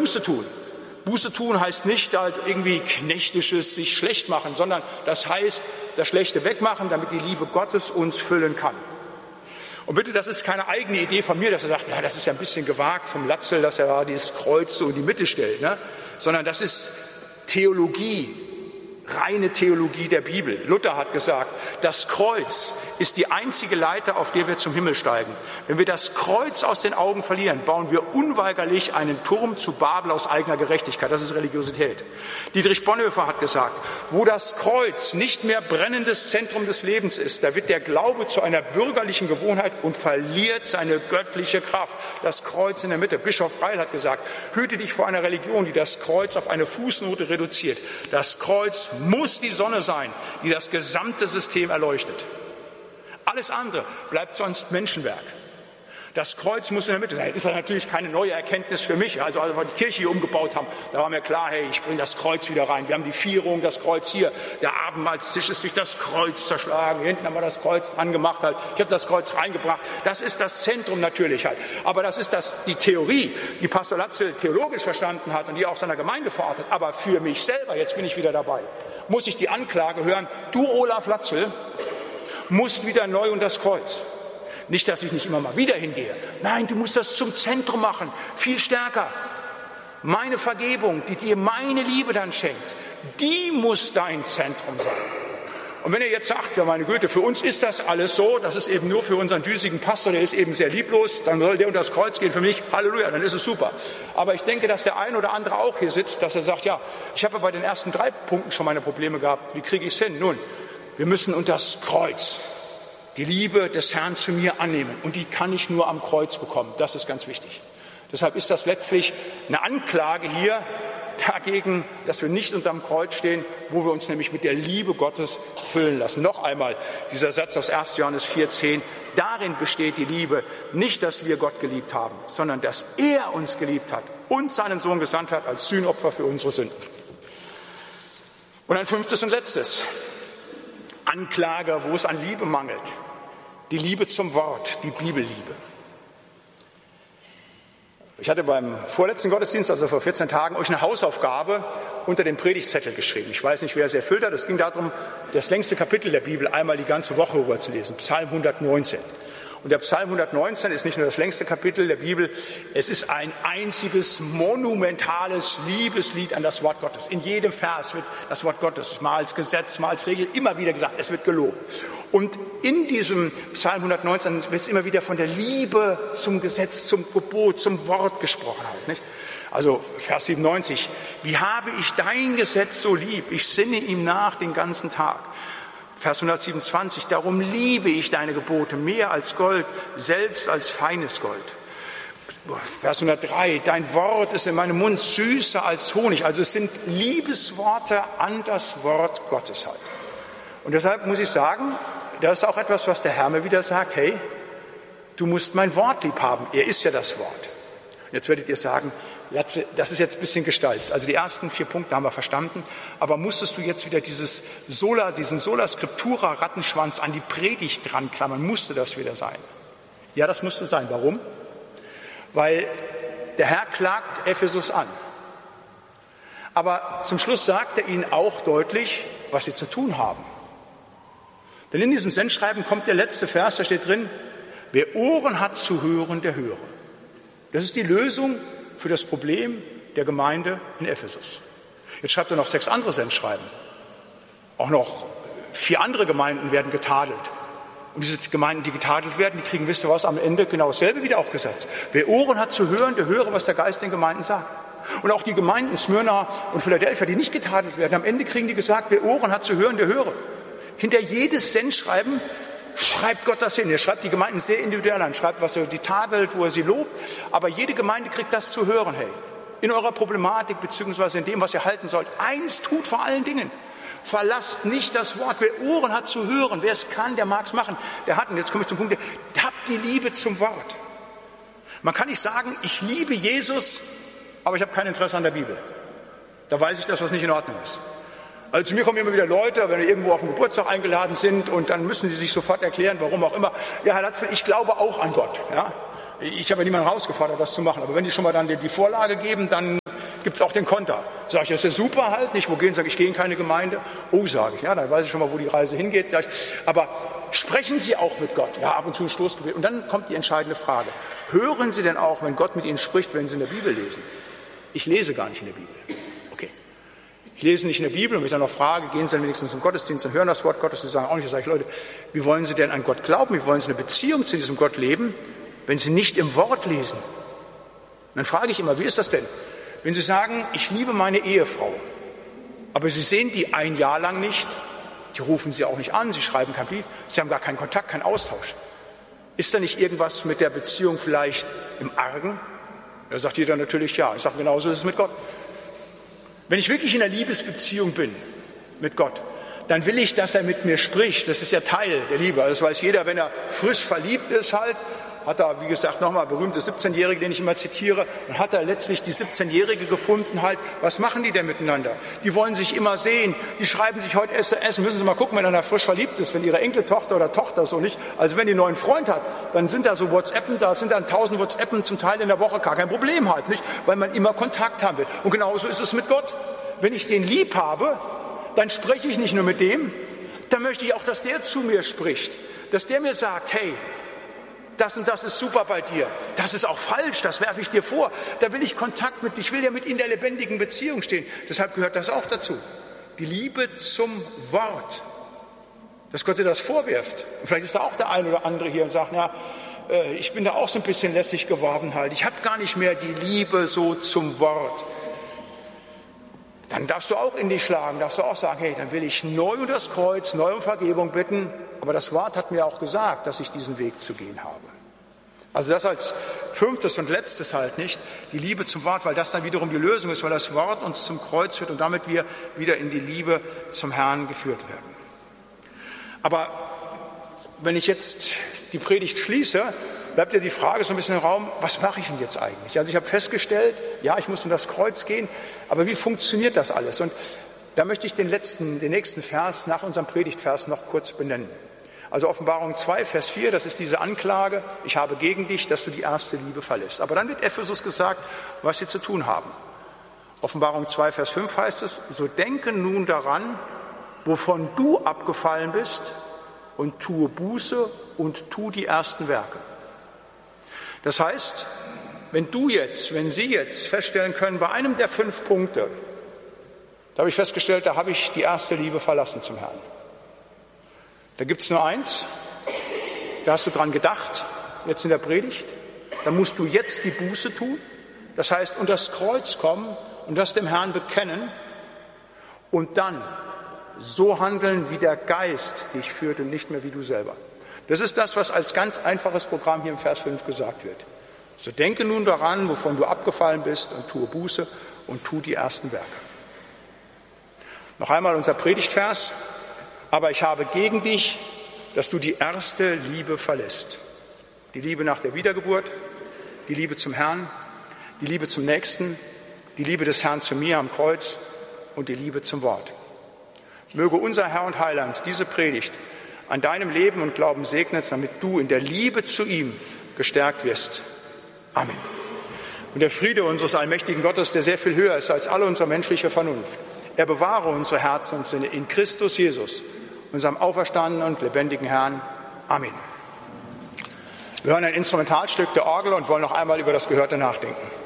Buße tun. Buße tun heißt nicht halt irgendwie knechtisches sich schlecht machen, sondern das heißt das Schlechte wegmachen, damit die Liebe Gottes uns füllen kann. Und bitte, das ist keine eigene Idee von mir, dass er sagt, ja, das ist ja ein bisschen gewagt vom Latzel, dass er da dieses Kreuz so in die Mitte stellt, ne? Sondern das ist Theologie, reine Theologie der Bibel. Luther hat gesagt, das Kreuz ist die einzige Leiter, auf der wir zum Himmel steigen. Wenn wir das Kreuz aus den Augen verlieren, bauen wir unweigerlich einen Turm zu Babel aus eigener Gerechtigkeit. Das ist Religiosität. Dietrich Bonhoeffer hat gesagt, wo das Kreuz nicht mehr brennendes Zentrum des Lebens ist, da wird der Glaube zu einer bürgerlichen Gewohnheit und verliert seine göttliche Kraft. Das Kreuz in der Mitte. Bischof Breil hat gesagt, hüte dich vor einer Religion, die das Kreuz auf eine Fußnote reduziert. Das Kreuz muss die Sonne sein, die das gesamte System erleuchtet. Alles andere bleibt sonst Menschenwerk. Das Kreuz muss in der Mitte sein. Ist ja natürlich keine neue Erkenntnis für mich. Also als wir die Kirche hier umgebaut haben, da war mir klar, hey, ich bringe das Kreuz wieder rein. Wir haben die Vierung, das Kreuz hier. Der Abendmahlstisch ist durch das Kreuz zerschlagen. Hier hinten haben wir das Kreuz dran gemacht. Halt. Ich habe das Kreuz reingebracht. Das ist das Zentrum natürlich halt. Aber das ist die Theorie, die Pastor Latzel theologisch verstanden hat und die auch seiner Gemeinde verortet. Aber für mich selber, jetzt bin ich wieder dabei, muss ich die Anklage hören, du Olaf Latzel musst wieder neu unter das Kreuz. Nicht, dass ich nicht immer mal wieder hingehe. Nein, du musst das zum Zentrum machen, viel stärker. Meine Vergebung, die dir meine Liebe dann schenkt, die muss dein Zentrum sein. Und wenn ihr jetzt sagt, ja meine Güte, für uns ist das alles so, das ist eben nur für unseren düsigen Pastor, der ist eben sehr lieblos, dann soll der unter das Kreuz gehen für mich, Halleluja, dann ist es super. Aber ich denke, dass der ein oder andere auch hier sitzt, dass er sagt, ja, ich habe ja bei den ersten 3 Punkten schon meine Probleme gehabt, wie kriege ich es hin? Nun, wir müssen unter das Kreuz die Liebe des Herrn zu mir annehmen. Und die kann ich nur am Kreuz bekommen. Das ist ganz wichtig. Deshalb ist das letztlich eine Anklage hier dagegen, dass wir nicht unterm Kreuz stehen, wo wir uns nämlich mit der Liebe Gottes füllen lassen. Noch einmal dieser Satz aus 1. Johannes 4,10. Darin besteht die Liebe, nicht, dass wir Gott geliebt haben, sondern dass er uns geliebt hat und seinen Sohn gesandt hat als Sühnopfer für unsere Sünden. Und ein 5. und letztes. Anklage, wo es an Liebe mangelt. Die Liebe zum Wort, die Bibelliebe. Ich hatte beim vorletzten Gottesdienst, also vor 14 Tagen, euch eine Hausaufgabe unter den Predigtzettel geschrieben. Ich weiß nicht, wer es erfüllt hat. Es ging darum, das längste Kapitel der Bibel einmal die ganze Woche rüberzulesen. Psalm 119. Und der Psalm 119 ist nicht nur das längste Kapitel der Bibel, es ist ein einziges monumentales Liebeslied an das Wort Gottes. In jedem Vers wird das Wort Gottes mal als Gesetz, mal als Regel immer wieder gesagt, es wird gelobt. Und in diesem Psalm 119 wird immer wieder von der Liebe zum Gesetz, zum Gebot, zum Wort gesprochen halt, nicht? Also Vers 97, wie habe ich dein Gesetz so lieb, ich sinne ihm nach den ganzen Tag. Vers 127, darum liebe ich deine Gebote mehr als Gold, selbst als feines Gold. Vers 103, dein Wort ist in meinem Mund süßer als Honig. Also es sind Liebesworte an das Wort Gottes halt. Und deshalb muss ich sagen, das ist auch etwas, was der Herr mir wieder sagt, hey, du musst mein Wort lieb haben. Er ist ja das Wort. Jetzt werdet ihr sagen, das ist jetzt ein bisschen gestalzt. Also die ersten 4 Punkte haben wir verstanden. Aber musstest du jetzt wieder diesen Sola Scriptura Rattenschwanz an die Predigt dran klammern? Musste das wieder sein? Ja, das musste sein. Warum? Weil der Herr klagt Ephesus an. Aber zum Schluss sagt er ihnen auch deutlich, was sie zu tun haben. Denn in diesem Sendschreiben kommt der letzte Vers, da steht drin, wer Ohren hat zu hören, der höre. Das ist die Lösung für das Problem der Gemeinde in Ephesus. Jetzt schreibt er noch 6 andere Sendschreiben. Auch noch 4 andere Gemeinden werden getadelt. Und diese Gemeinden, die getadelt werden, die kriegen, wisst ihr was, am Ende genau dasselbe wieder aufgesetzt. Wer Ohren hat zu hören, der höre, was der Geist den Gemeinden sagt. Und auch die Gemeinden Smyrna und Philadelphia, die nicht getadelt werden, am Ende kriegen die gesagt, wer Ohren hat zu hören, der höre. Hinter jedes Sendschreiben schreibt Gott das hin. Er schreibt die Gemeinden sehr individuell an, schreibt, was er die tadelt, wo er sie lobt. Aber jede Gemeinde kriegt das zu hören, hey. In eurer Problematik beziehungsweise in dem, was ihr halten sollt. Eins tut vor allen Dingen. Verlasst nicht das Wort. Wer Ohren hat zu hören, wer es kann, der mag es machen. Der hat, und jetzt komme ich zum Punkt, habt die Liebe zum Wort. Man kann nicht sagen, ich liebe Jesus, aber ich habe kein Interesse an der Bibel. Da weiß ich, dass was nicht in Ordnung ist. Also zu mir kommen immer wieder Leute, wenn wir irgendwo auf den Geburtstag eingeladen sind und dann müssen sie sich sofort erklären, warum auch immer. Ja, Herr Latzel, ich glaube auch an Gott. Ja? Ich habe ja niemanden herausgefordert, das zu machen. Aber wenn die schon mal dann die Vorlage geben, dann gibt es auch den Konter. Sag ich, das ist ja super halt, nicht? Wo gehen? Sag ich, gehe in keine Gemeinde. Oh, sage ich, ja, dann weiß ich schon mal, wo die Reise hingeht. Aber sprechen Sie auch mit Gott? Ja, ab und zu ein Stoßgebet. Und dann kommt die entscheidende Frage. Hören Sie denn auch, wenn Gott mit Ihnen spricht, wenn Sie in der Bibel lesen? Ich lese gar nicht in der Bibel. Okay. Ich lese nicht in der Bibel und mich dann noch frage, gehen Sie dann wenigstens zum Gottesdienst und hören das Wort Gottes. Sie sagen auch nicht, da sage ich, Leute, wie wollen Sie denn an Gott glauben? Wie wollen Sie eine Beziehung zu diesem Gott leben, wenn Sie nicht im Wort lesen? Und dann frage ich immer, wie ist das denn? Wenn Sie sagen, ich liebe meine Ehefrau, aber Sie sehen die ein Jahr lang nicht, die rufen Sie auch nicht an, Sie schreiben kein Brief, Sie haben gar keinen Kontakt, keinen Austausch. Ist da nicht irgendwas mit der Beziehung vielleicht im Argen? Da sagt jeder natürlich ja. Ich sage, genauso ist es mit Gott. Wenn ich wirklich in einer Liebesbeziehung bin mit Gott, dann will ich, dass er mit mir spricht. Das ist ja Teil der Liebe. Das weiß jeder, wenn er frisch verliebt ist halt, hat er, wie gesagt, nochmal berühmte 17-Jährige, den ich immer zitiere, und hat er letztlich die 17-Jährige gefunden halt. Was machen die denn miteinander? Die wollen sich immer sehen. Die schreiben sich heute SMS. Müssen Sie mal gucken, wenn einer frisch verliebt ist, wenn Ihre Enkeltochter oder Tochter so nicht. Also wenn die einen neuen Freund hat, dann sind da so WhatsAppen, da sind dann 1000 WhatsAppen zum Teil in der Woche, gar kein Problem halt, nicht? Weil man immer Kontakt haben will. Und genauso ist es mit Gott. Wenn ich den lieb habe, dann spreche ich nicht nur mit dem, dann möchte ich auch, dass der zu mir spricht. Dass der mir sagt, hey, das und das ist super bei dir. Das ist auch falsch, das werfe ich dir vor. Da will ich Kontakt mit dir. Ich will ja mit in der lebendigen Beziehung stehen. Deshalb gehört das auch dazu. Die Liebe zum Wort. Dass Gott dir das vorwirft. Und vielleicht ist da auch der eine oder andere hier und sagt, ja, ich bin da auch so ein bisschen lässig geworden halt. Ich habe gar nicht mehr die Liebe so zum Wort. Dann darfst du auch in dich schlagen, darfst du auch sagen, hey, dann will ich neu um das Kreuz, neu um Vergebung bitten. Aber das Wort hat mir auch gesagt, dass ich diesen Weg zu gehen habe. Also das als 5. und letztes halt nicht, die Liebe zum Wort, weil das dann wiederum die Lösung ist, weil das Wort uns zum Kreuz führt und damit wir wieder in die Liebe zum Herrn geführt werden. Aber wenn ich jetzt die Predigt schließe, bleibt ja die Frage so ein bisschen im Raum, was mache ich denn jetzt eigentlich? Also ich habe festgestellt, ja, ich muss um das Kreuz gehen, aber wie funktioniert das alles? Und da möchte ich den nächsten Vers nach unserem Predigtvers noch kurz benennen. Also Offenbarung 2, Vers 4, das ist diese Anklage, ich habe gegen dich, dass du die erste Liebe verlässt. Aber dann wird Ephesus gesagt, was sie zu tun haben. Offenbarung 2, Vers 5 heißt es, so denke nun daran, wovon du abgefallen bist und tue Buße und tu die ersten Werke. Das heißt, wenn Sie jetzt feststellen können, bei einem der 5 Punkte, da habe ich festgestellt, da habe ich die erste Liebe verlassen zum Herrn. Da gibt es nur eins, da hast du dran gedacht, jetzt in der Predigt, da musst du jetzt die Buße tun, das heißt, unter das Kreuz kommen und das dem Herrn bekennen und dann so handeln, wie der Geist dich führt und nicht mehr wie du selber. Das ist das, was als ganz einfaches Programm hier im Vers 5 gesagt wird. So denke nun daran, wovon du abgefallen bist und tue Buße und tu die ersten Werke. Noch einmal unser Predigtvers. Aber ich habe gegen dich, dass du die erste Liebe verlässt. Die Liebe nach der Wiedergeburt, die Liebe zum Herrn, die Liebe zum Nächsten, die Liebe des Herrn zu mir am Kreuz und die Liebe zum Wort. Möge unser Herr und Heiland diese Predigt an deinem Leben und Glauben segnen, damit du in der Liebe zu ihm gestärkt wirst. Amen. Und der Friede unseres allmächtigen Gottes, der sehr viel höher ist als alle unsere menschliche Vernunft, er bewahre unsere Herzen und Sinne in Christus Jesus, unserem auferstandenen und lebendigen Herrn. Amen. Wir hören ein Instrumentalstück der Orgel und wollen noch einmal über das Gehörte nachdenken.